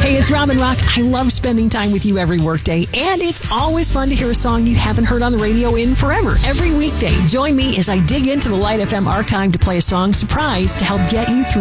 Hey, it's Robin Rock. I love spending time with you every workday, and it's always fun to hear a song you haven't heard on the radio in forever. Every weekday, join me as I dig into the Light FM archive to play a song surprise to help get you through